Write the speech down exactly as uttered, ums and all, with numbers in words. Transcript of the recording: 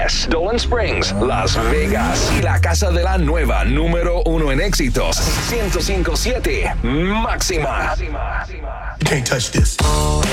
West, Dolan Springs, Las Vegas y la casa de la nueva número uno en éxitos, ciento cinco punto siete Máxima. You can't touch this.